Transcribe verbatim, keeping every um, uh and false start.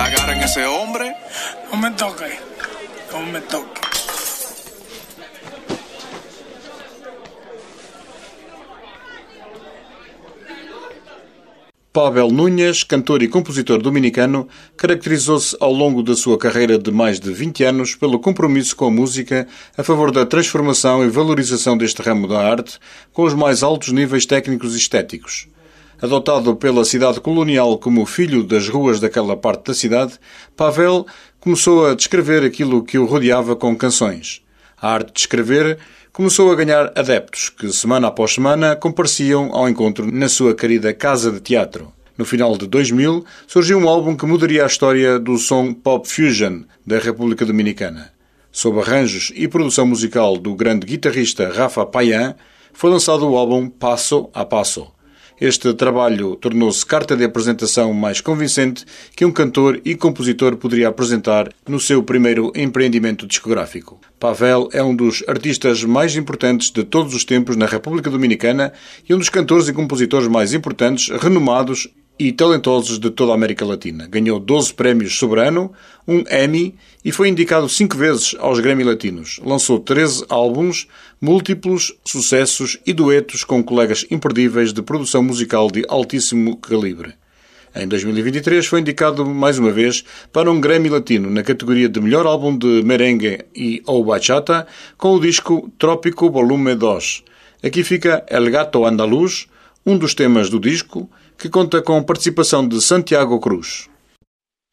Agarren ese hombre. No me toque, no me toque. Pavel Núñez, cantor e compositor dominicano, caracterizou-se ao longo da sua carreira de mais de vinte anos pelo compromisso com a música a favor da transformação e valorização deste ramo da arte com os mais altos níveis técnicos e estéticos. Adotado pela cidade colonial como filho das ruas daquela parte da cidade, Pavel começou a descrever aquilo que o rodeava com canções. A arte de escrever começou a ganhar adeptos que, semana após semana, compareciam ao encontro na sua querida casa de teatro. No final de dois mil, surgiu um álbum que mudaria a história do som pop fusion da República Dominicana. Sob arranjos e produção musical do grande guitarrista Rafa Payán, foi lançado o álbum Passo a Passo. Este trabalho tornou-se carta de apresentação mais convincente que um cantor e compositor poderia apresentar no seu primeiro empreendimento discográfico. Pavel é um dos artistas mais importantes de todos os tempos na República Dominicana e um dos cantores e compositores mais importantes, renomados e talentosos de toda a América Latina. Ganhou doze prémios Soberano, um Emmy e foi indicado cinco vezes aos Grammy Latinos. Lançou treze álbuns, múltiplos sucessos e duetos com colegas imperdíveis de produção musical de altíssimo calibre. Em dois mil e vinte e três foi indicado mais uma vez para um Grammy Latino na categoria de melhor álbum de merengue e ou bachata com o disco Trópico Volume dois. Aqui fica El Gato Andaluz, um dos temas do disco, que conta com a participação de Santiago Cruz.